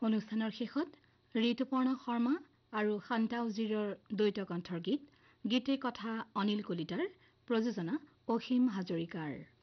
অনুষ্ঠানৰ শেষত ঋতুপৰ্ণ শৰ্মা আৰু শান্তা উজিৰৰ দ্বৈত কণ্ঠৰ গীত গীতে কথা অনিল কলিতাৰ প্ৰযোজনা অসীম হাজৰিকাৰ।